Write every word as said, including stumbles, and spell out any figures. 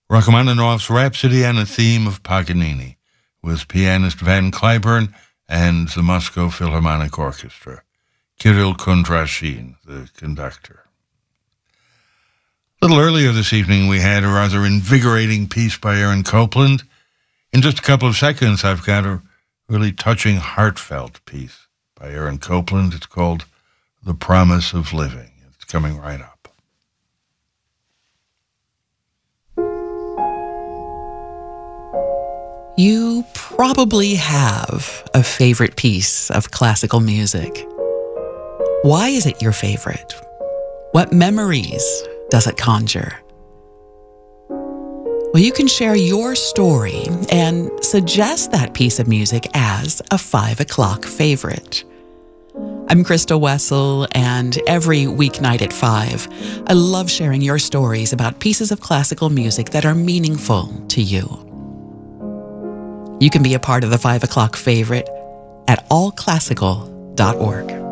Rachmaninoff's Rhapsody on a Theme of Paganini, with pianist Van Cliburn and the Moscow Philharmonic Orchestra. Kirill Kondrashin, the conductor. A little earlier this evening, we had a rather invigorating piece by Aaron Copland. In just a couple of seconds, I've got a really touching, heartfelt piece by Aaron Copland. It's called The Promise of Living. It's coming right up. You probably have a favorite piece of classical music. Why is it your favorite? What memories does it conjure? Well, you can share your story and suggest that piece of music as a five o'clock favorite. I'm Krista Wessel, and every weeknight at five, I love sharing your stories about pieces of classical music that are meaningful to you. You can be a part of the five o'clock favorite at all classical dot org.